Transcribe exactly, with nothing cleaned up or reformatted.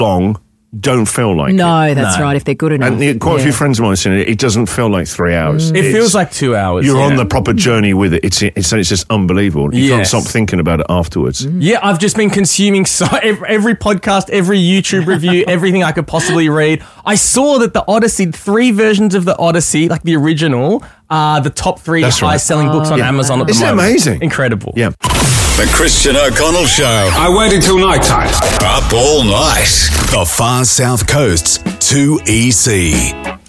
long, don't feel like No, it. that's No. right. If they're good enough. And the- quite a Yeah. few friends of mine have seen it. It doesn't feel like three hours. It It's- feels like two hours. You're yeah. on the proper journey with it. It's it's, it's just unbelievable. You can't Yes. stop thinking about it afterwards. Yeah, I've just been consuming so every, every podcast, every YouTube review, everything I could possibly read. I saw that the Odyssey, three versions of the Odyssey, like the original, are the top three That's right. highest-selling books on Yeah. Amazon at the Isn't it moment. amazing? Incredible. Yeah. The Christian O'Connell Show. I waited till night time. Up all night. The Far South Coast's two E C.